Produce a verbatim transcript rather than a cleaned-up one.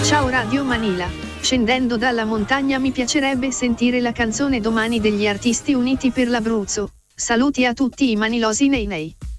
Ciao Radio Manila. Scendendo dalla montagna mi piacerebbe sentire la canzone Domani degli Artisti Uniti per l'Abruzzo. Saluti a tutti i manilosi nei nei.